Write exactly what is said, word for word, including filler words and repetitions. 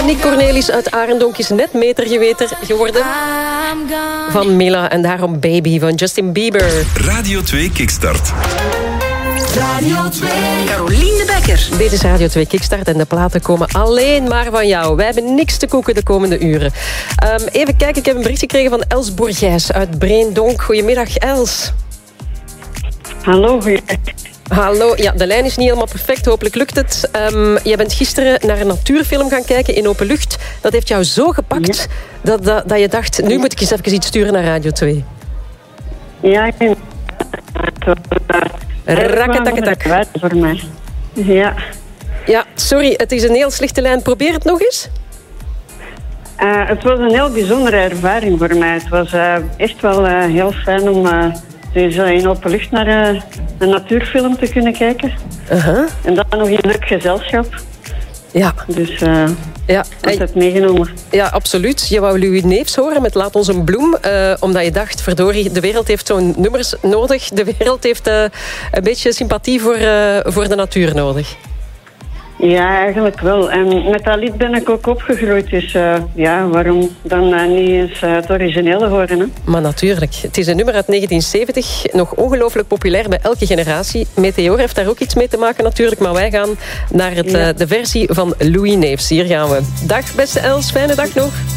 Nick Cornelis uit Arendonk is net metergeweter geworden van Mila en daarom Baby van Justin Bieber. Radio twee Kickstart. Radio twee. Carolien de Bekker. Dit is Radio twee Kickstart en de platen komen alleen maar van jou. Wij hebben niks te koeken de komende uren. Um, even kijken, ik heb een bericht gekregen van Els Bourgijs uit Breendonk. Goedemiddag, Els. Hallo, goedemiddag. Hallo, ja, de lijn is niet helemaal perfect. Hopelijk lukt het. Um, jij bent gisteren naar een natuurfilm gaan kijken in open lucht. Dat heeft jou zo gepakt ja. dat, dat, dat je dacht, nu moet ik eens even iets sturen naar Radio twee. Ja, ik ben... Rakketakketak. Voor mij. Ja. Ja, sorry, het is een heel slechte lijn. Probeer het nog eens. Uh, het was een heel bijzondere ervaring voor mij. Het was uh, echt wel uh, heel fijn om uh, dus, uh, in open lucht naar uh, een natuurfilm te kunnen kijken. Uh-huh. En dan nog in leuk gezelschap. Ja. Dus uh, ja. ik heb het meegenomen. Ja, absoluut. Je wou Louis Neefs horen met Laat ons een bloem. Uh, omdat je dacht, verdorie, de wereld heeft zo'n nummers nodig. De wereld heeft uh, een beetje sympathie voor, uh, voor de natuur nodig. Ja, eigenlijk wel. En met dat lied ben ik ook opgegroeid. Dus uh, ja, waarom dan uh, niet eens uh, het originele horen, hè? Maar natuurlijk. Het is een nummer uit negentien zeventig. Nog ongelooflijk populair bij elke generatie. Meteor heeft daar ook iets mee te maken natuurlijk. Maar wij gaan naar het, ja. uh, de versie van Louis Neefs. Hier gaan we. Dag beste Els, fijne dag nog.